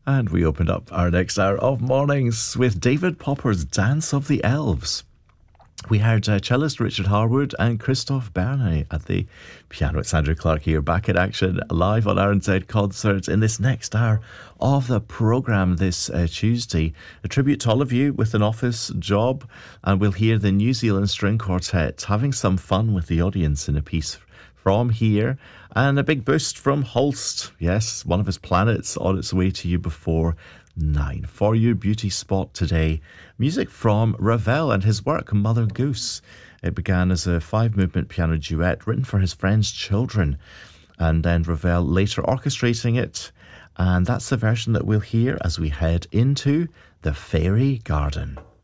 And we opened up our next hour of mornings with David Popper's Dance of the Elves. We heard cellist Richard Harwood and Christophe Bernet at the piano. It's Andrew Clark here, back in action, live on RNZ Concerts in this next hour of the programme this Tuesday. A tribute to all of you with an office job, and we'll hear the New Zealand String Quartet having some fun with the audience in a piece from here, and a big boost from Holst. Yes, one of his planets on its way to you before 9. For your beauty spot today, music from Ravel and his work Mother Goose. It began as a 5-movement piano duet written for his friend's children, and then Ravel later orchestrating it, and that's the version that we'll hear as we head into the Fairy Garden.